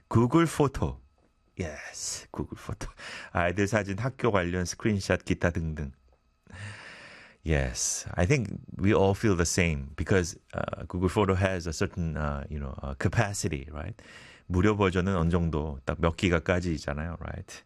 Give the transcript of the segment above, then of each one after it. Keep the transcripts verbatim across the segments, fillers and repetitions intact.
구글 포토. Yes, 구글 포토. 아이들 사진, 학교 관련 스크린샷, 기타 등등. Yes, I think we all feel the same because uh, Google Photo has a certain, uh, you know, uh, capacity, right? 무료 버전은 어느 정도 딱 몇 기가까지잖아요, right?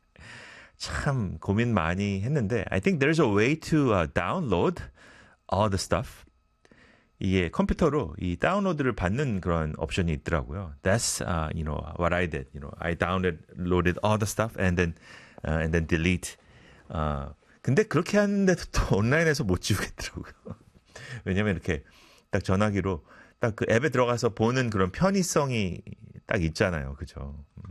참 고민 많이 했는데 I think there's a way to uh, download all the stuff. 이게 컴퓨터로 이 다운로드를 받는 그런 옵션이 있더라고요. That's uh, you know what I did. You know, I downloaded all the stuff and then uh, and then delete. 어, 근데 그렇게 하는데도 또 온라인에서 못 지우겠더라고요. 왜냐면 이렇게 딱 전화기로 딱 그 앱에 들어가서 보는 그런 편의성이 딱 있잖아요. 그죠? 음,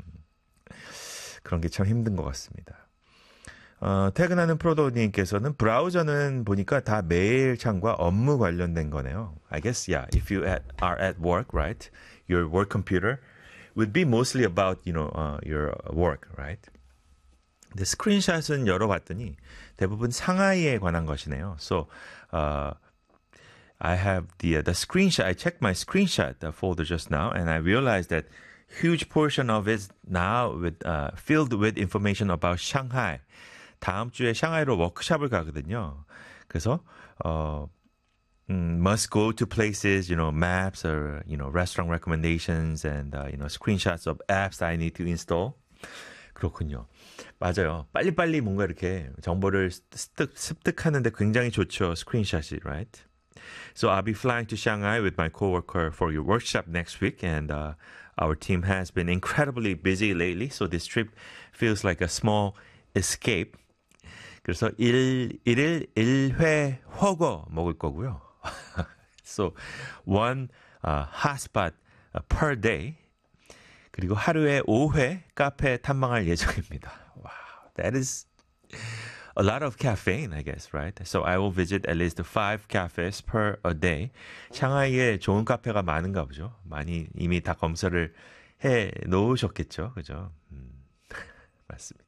그런 게 참 힘든 것 같습니다. 어, 퇴근하는 프로도님께서는 브라우저는 보니까 다 메일 창과 업무 관련된 거네요. I guess, yeah, if you at, are at work, right? Your work computer would be mostly about, you know, uh, your work, right? 근데 스크린샷은 열어봤더니 대부분 상하이에 관한 것이네요. So, uh, I have the, uh, the screenshot, I checked my screenshot folder just now and I realized that huge portion of it now with, uh, filled with information about Shanghai. 다음 주에 샹하이로 워크숍을 가거든요. 그래서 어 um, must go to places, you know, maps or you know, restaurant recommendations and uh, you know, screenshots of apps I need to install. 그렇군요. 맞아요. 빨리빨리 뭔가 이렇게 정보를 습득, 습득하는데 굉장히 좋죠. 스크린샷이, right? So I'll be flying to Shanghai with my coworker for your workshop next week and uh, our team has been incredibly busy lately. So this trip feels like a small escape. 그래서 일, 일일 일회 허거 먹을 거고요. So one uh, hotspot per day. 그리고 하루에 오 회 카페 탐방할 예정입니다. Wow, that is a lot of caffeine, I guess, right? So I will visit at least five cafes per a day. 샹하이에 좋은 카페가 많은가 보죠. 많이 이미 다 검사를 해 놓으셨겠죠, 그죠? 음, 맞습니다.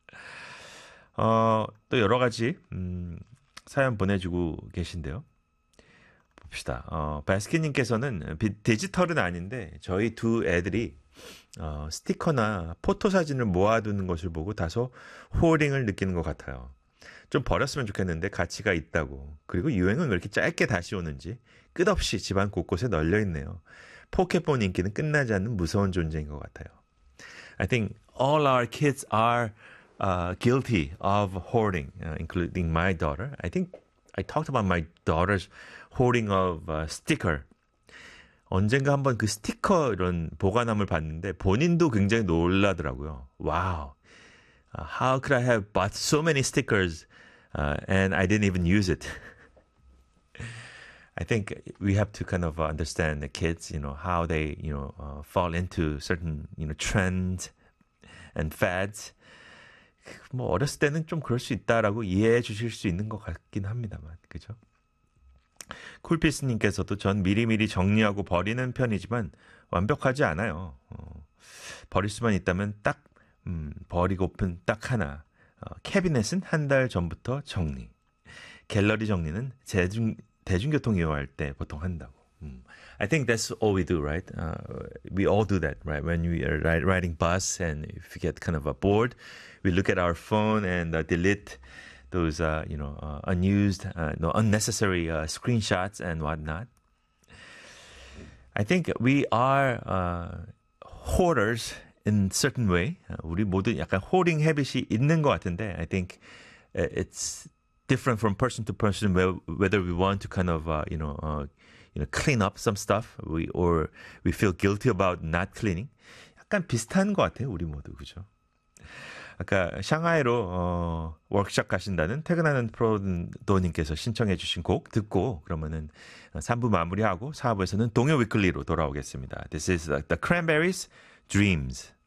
어, 또 여러 가지 음, 사연 보내주고 계신데요. 봅시다. 어, 바스키님께서는 디지털은 아닌데 저희 두 애들이 어, 스티커나 포토 사진을 모아두는 것을 보고 다소 호링을 느끼는 것 같아요. 좀 버렸으면 좋겠는데 가치가 있다고. 그리고 유행은 왜 이렇게 짧게 다시 오는지 끝없이 집안 곳곳에 널려 있네요. 포켓몬 인기는 끝나지 않는 무서운 존재인 것 같아요. I think all our kids are Uh, guilty of hoarding, uh, including my daughter. I think I talked about my daughter's hoarding of uh, sticker. 언젠가 한번 그 스티커 이런 보관함을 봤는데 본인도 굉장히 놀라더라고요. Wow, uh, how could I have bought so many stickers uh, and I didn't even use it? I think we have to kind of understand the kids, you know, how they, you know, uh, fall into certain, you know, trends and fads. 뭐 어렸을 때는 좀 그럴 수 있다라고 이해해 주실 수 있는 것 같긴 합니다만, 그죠? 쿨피스님께서도 전 미리미리 정리하고 버리는 편이지만 완벽하지 않아요. 어, 버릴 수만 있다면 딱 음, 버리고픈 딱 하나. 어, 캐비넷은 한 달 전부터 정리. 갤러리 정리는 대중, 대중교통 이용할 때 보통 한다고. 음. I think that's all we do, right? Uh, we all do that, right? When we are riding bus and if we get kind of a bored, we look at our phone and uh, delete those, uh, you know, uh, unused, uh, no, unnecessary uh, screenshots and whatnot. I think we are uh, hoarders in certain way. Uh, 우리 모두 약간 hoarding habit이 있는 것 같은데, I think it's different from person to person whether we want to kind of, uh, you know, uh, you know, clean up some stuff, we, or we feel guilty about not cleaning. 약간 비슷한 것 같아요, 우리 모두, 그죠? 아까 샹하이로 어, 워크숍 가신다는 퇴근하는 프로도님께서 신청해 주신 곡 듣고 그러면은 삼 부 마무리하고 사 부에서는 동요 위클리로 돌아오겠습니다. This is the Cranberries, Dreams.